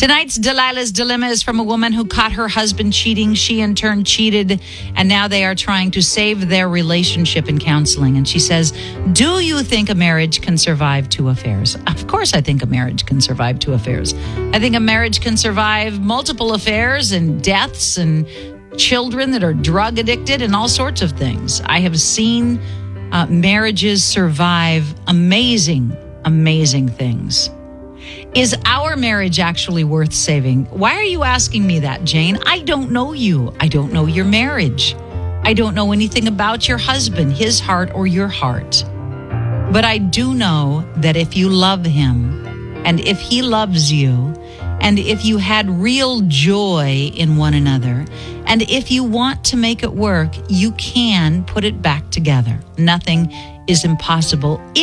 Tonight's Delilah's Dilemma is from a woman who caught her husband cheating. She in turn cheated, and now they are trying to save their relationship in counseling. And she says, do you think a marriage can survive 2 affairs? Of course I think a marriage can survive 2 affairs. I think a marriage can survive multiple affairs and deaths and children that are drug addicted and all sorts of things. I have seen marriages survive amazing things. Is our marriage actually worth saving? Why are you asking me that, Jane? I don't know you. I don't know your marriage. I don't know anything about your husband, his heart or your heart. But I do know that if you love him and if he loves you and if you had real joy in one another and if you want to make it work, you can put it back together. Nothing is impossible